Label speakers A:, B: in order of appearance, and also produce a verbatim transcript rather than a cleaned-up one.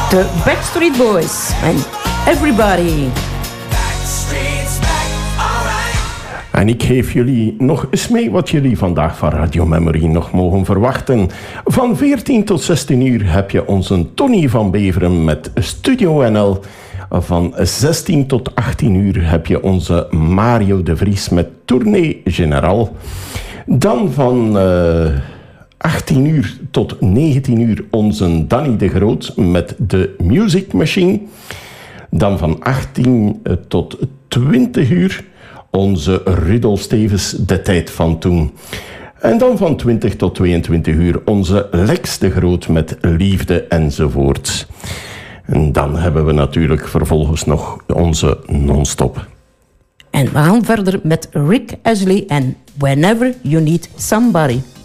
A: De Backstreet Boys en Everybody.
B: En ik geef jullie nog eens mee wat jullie vandaag van Radio Memory nog mogen verwachten. Van veertien tot zestien uur heb je onze Tony van Beveren met Studio N L. Van zestien tot achttien uur heb je onze Mario de Vries met Tournee Générale. Dan van uh, achttien uur tot negentien uur onze Danny de Groot met de Music Machine. Dan van achttien tot twintig uur onze Rudolf Stevens, De Tijd van Toen. En dan van twintig tot tweeëntwintig uur onze Lex de Groot met Liefde enzovoort. En dan hebben we natuurlijk vervolgens nog onze non-stop.
A: En we gaan verder met Rick Astley en Whenever You Need Somebody.